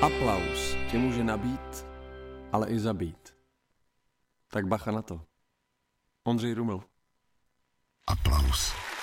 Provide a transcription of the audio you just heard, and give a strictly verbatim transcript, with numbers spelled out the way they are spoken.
Aplaus tě může nabít, ale i zabít. Tak bacha na to. Ondřej Ruml. Aplaus.